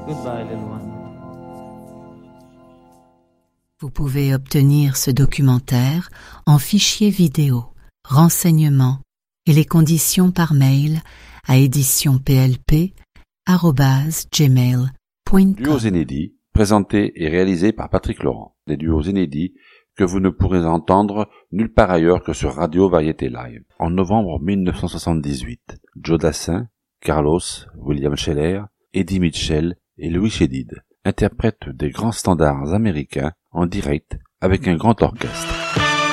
Goodbye, little one. Vous pouvez obtenir ce documentaire en fichier vidéo, renseignements et les conditions par mail à éditionplp@gmail.com. Duos inédits, présentés et réalisés par Patrick Laurent. Des duos inédits que vous ne pourrez entendre nulle part ailleurs que sur Radio Variété Live. En novembre 1978, Joe Dassin, Carlos, William Scheller, Eddie Mitchell et Louis Chédid interprètent des grands standards américains en direct avec un grand orchestre.